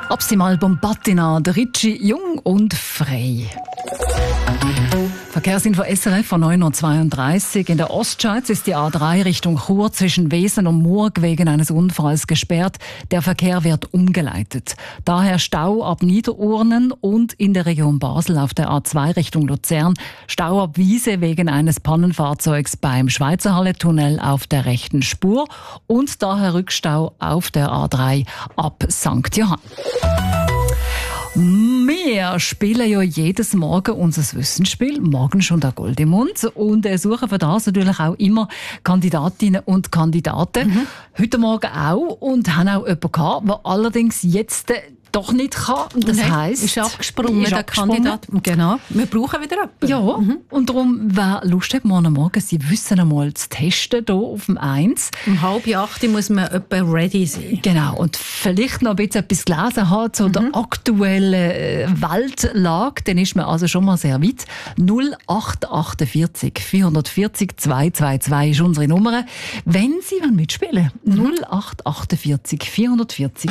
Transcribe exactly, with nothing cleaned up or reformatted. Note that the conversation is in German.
Optimal Bombattina, der Ricci, jung und frei. Verkehrsinfo S R F von neun Uhr zweiunddreißig. In der Ostschweiz ist die A drei Richtung Chur zwischen Wesen und Murg wegen eines Unfalls gesperrt. Der Verkehr wird umgeleitet. Daher Stau ab Niederurnen und in der Region Basel auf der A zwei Richtung Luzern. Stau ab Wiese wegen eines Pannenfahrzeugs beim Schweizerhalle-Tunnel auf der rechten Spur. Und daher Rückstau auf der A drei ab Sankt Johann. Wir spielen ja jedes Morgen unser Wissensspiel, morgen schon der Gold im Mund, und äh, suchen für das natürlich auch immer Kandidatinnen und Kandidaten. Mhm. Heute Morgen auch, und haben auch jemanden gehabt, der allerdings jetzt äh, doch nicht kann. Das Nein, heisst, ist abgesprungen, ist der abgesprungen. Kandidat. Genau. Wir brauchen wieder jemanden. Ja, mhm. und darum, wer Lust hat, morgen Morgen, Sie wissen einmal zu testen, hier auf dem eins. Um halb acht muss man etwa ready sein. Genau, und vielleicht noch ein bisschen etwas gelesen hat zu mhm. der aktuellen äh, Weltlage, dann ist man also schon mal sehr weit. null acht achtundvierzig vierhundertvierzig zweihundertzweiundzwanzig ist unsere Nummer. Wenn Sie mitspielen wollen, mhm. null acht achtundvierzig vierhundertvierzig